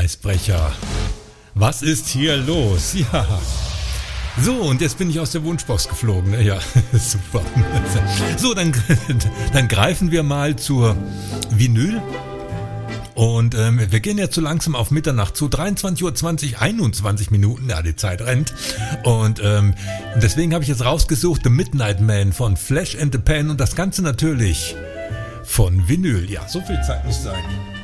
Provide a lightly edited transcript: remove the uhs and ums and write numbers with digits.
Eisbrecher. Was ist hier los? Ja. So, und jetzt bin ich aus der Wunschbox geflogen. Ja, super. So, dann greifen wir mal zur Vinyl. Und wir gehen jetzt so langsam auf Mitternacht zu. 23:20 Uhr, 21 Minuten. Ja, die Zeit rennt. Und deswegen habe ich jetzt rausgesucht The Midnight Man von Flash and the Pan. Und das Ganze natürlich von Vinyl. Ja, so viel Zeit muss sein.